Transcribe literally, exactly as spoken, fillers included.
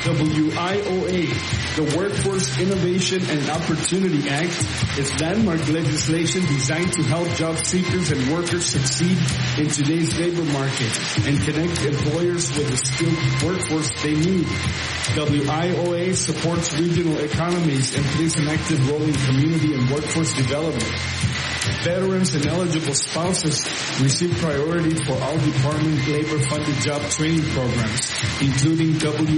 W I O A, the Workforce Innovation and Opportunity Act, is landmark legislation designed to help job seekers and workers succeed in today's labor market and connect employers with the skilled workforce they need. W I O A supports regional economies and plays an active role in community and workforce development. Veterans and eligible spouses receive priority for all department labor-funded job training programs, including W